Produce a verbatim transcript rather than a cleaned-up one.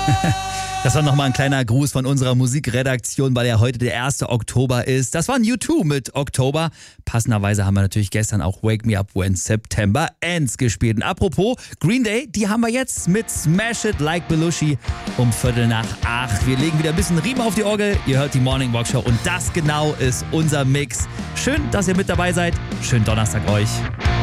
Das war nochmal ein kleiner Gruß von unserer Musikredaktion, weil ja heute der erste Oktober ist. Das waren U zwei mit Oktober. Passenderweise haben wir natürlich gestern auch Wake Me Up When September Ends gespielt. Und apropos Green Day, die haben wir jetzt mit Smash It Like Belushi um Viertel nach acht. Wir legen wieder ein bisschen Riemen auf die Orgel. Ihr hört die Morning Walk Show und das genau ist unser Mix. Schön, dass ihr mit dabei seid. Schönen Donnerstag euch.